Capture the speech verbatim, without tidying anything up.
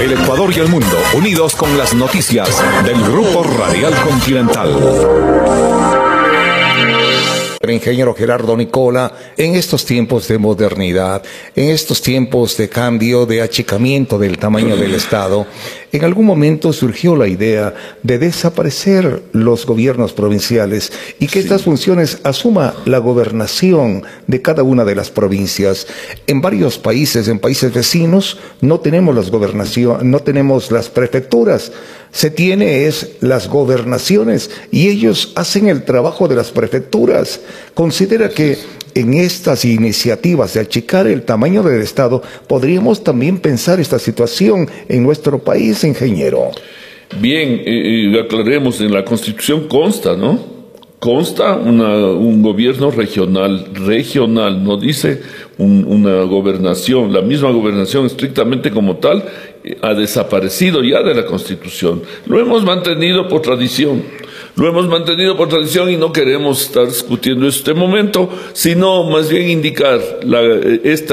El Ecuador y el mundo, unidos con las noticias del Grupo Radial Continental. El ingeniero Gerardo Nicola, en estos tiempos de modernidad, en estos tiempos de cambio, de achicamiento del tamaño del Estado, en algún momento surgió la idea de desaparecer los gobiernos provinciales y que sí. estas funciones asuma la gobernación de cada una de las provincias. En varios países, en países vecinos, no tenemos las gobernaciones, no tenemos las prefecturas. Se tiene es las gobernaciones y ellos hacen el trabajo de las prefecturas. Considera que en estas iniciativas de achicar el tamaño del Estado podríamos también pensar esta situación en nuestro país, ingeniero. Bien, eh, aclaremos, en la Constitución consta, ¿no? Consta una, un gobierno regional, regional, no dice un, una gobernación. La misma gobernación estrictamente como tal eh, ha desaparecido ya de la Constitución. Lo hemos mantenido por tradición. Lo hemos mantenido por tradición y no queremos estar discutiendo este momento, sino más bien indicar la, esta